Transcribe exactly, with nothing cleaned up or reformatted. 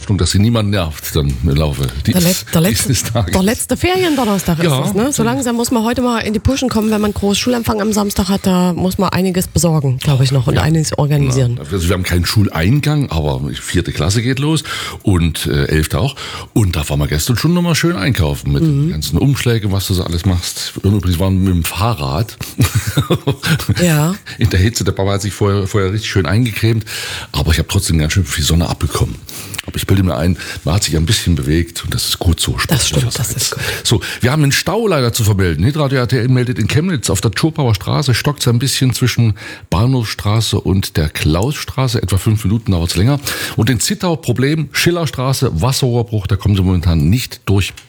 Hoffnung, dass sie niemand nervt dann im Laufe der, dieses, Let, der, letzte, dieses Tages. der letzte Feriendonnerstag Ja. ist es, ne? So langsam muss man heute mal in die Puschen kommen, wenn man groß Schulempfang am Samstag hat, da muss man einiges besorgen, glaube ich noch, und ja. einiges organisieren. Ja. Also wir haben keinen Schuleingang, aber vierte Klasse geht los und äh, elfte auch. Und da waren wir gestern schon nochmal schön einkaufen mit mhm. den ganzen Umschlägen, was du so alles machst. Und übrigens waren wir mit dem Fahrrad. Ja. In der Hitze, der Papa hat sich vorher, vorher richtig schön eingecremt, aber ich habe trotzdem ganz schön viel Sonne abbekommen. Aber ich bilde mir ein, man hat sich ein bisschen bewegt und das ist gut so. Das stimmt, das ist gut. So, wir haben einen Stau leider zu vermelden. Hitradio R T L meldet in Chemnitz auf der Tschopauer Straße stockt es ein bisschen zwischen Bahnhofstraße und der Klausstraße. Etwa fünf Minuten dauert es länger. Und in Zittau Problem, Schillerstraße, Wasserrohrbruch, da kommen sie momentan nicht durch.